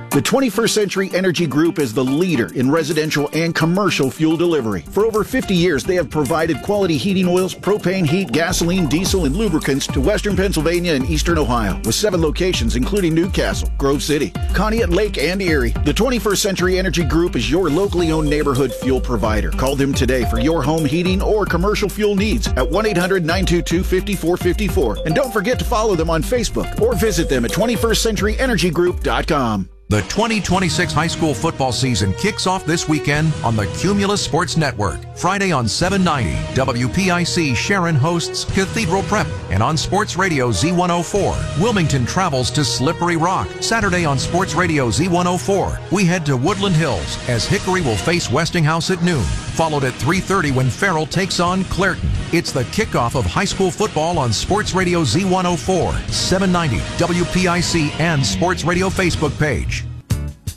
The 21st Century Energy Group is the leader in residential and commercial fuel delivery. For over 50 years, they have provided quality heating oils, propane, heat, gasoline, diesel, and lubricants to Western Pennsylvania and Eastern Ohio, with 7 locations including Newcastle, Grove City, Conneaut Lake, and Erie. The 21st Century Energy Group is your locally owned neighborhood fuel provider. Call them today for your home heating or commercial fuel needs at 1-800-922-5454. And don't forget to follow them on Facebook or visit them at 21stcenturyenergygroup.com. The 2026 high school football season kicks off this weekend on the Cumulus Sports Network. Friday on 790, WPIC Sharon hosts Cathedral Prep. And on Sports Radio Z104, Wilmington travels to Slippery Rock. Saturday on Sports Radio Z104, we head to Woodland Hills as Hickory will face Westinghouse at noon. Followed at 3:30 when Farrell takes on Clairton. It's the kickoff of high school football on Sports Radio Z104, 790, WPIC, and Sports Radio Facebook page.